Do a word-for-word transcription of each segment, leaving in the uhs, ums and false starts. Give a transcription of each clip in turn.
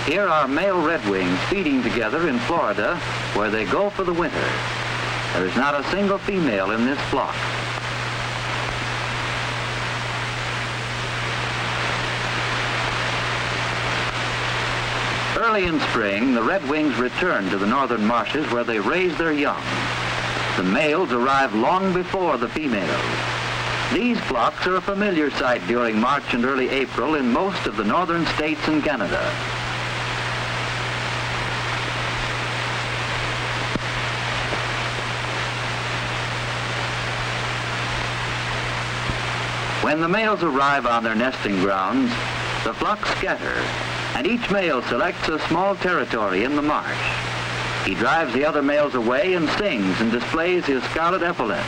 Here are male redwings feeding together in Florida, where they go for the winter. There is not a single female in this flock. Early in spring, the redwings return to the northern marshes where they raise their young. The males arrive long before the females. These flocks are a familiar sight during March and early April in most of the northern states and Canada. When the males arrive on their nesting grounds, the flocks scatter, and each male selects a small territory in the marsh. He drives the other males away and sings and displays his scarlet epaulets.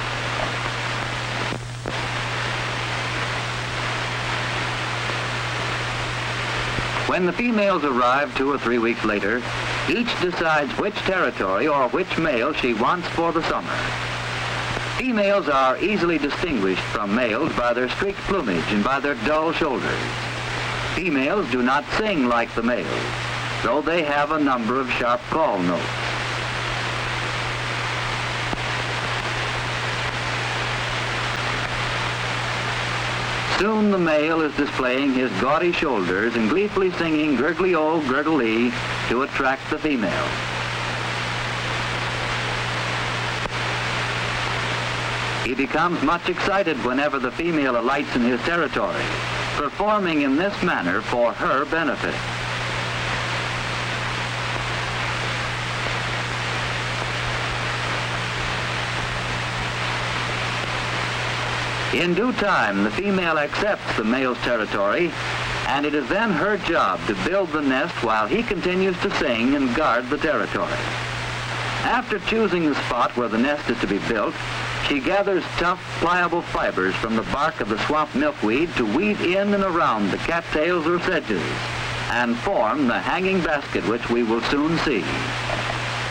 When the females arrive two or three weeks later, each decides which territory or which male she wants for the summer. Females are easily distinguished from males by their streaked plumage and by their dull shoulders. Females do not sing like the males, though they have a number of sharp call notes. Soon the male is displaying his gaudy shoulders and gleefully singing gurgly-o, gurgle-ee to attract the female. He becomes much excited whenever the female alights in his territory, performing in this manner for her benefit. In due time, the female accepts the male's territory, and it is then her job to build the nest while he continues to sing and guard the territory. After choosing the spot where the nest is to be built, she gathers tough, pliable fibers from the bark of the swamp milkweed to weave in and around the cattails or sedges and form the hanging basket which we will soon see.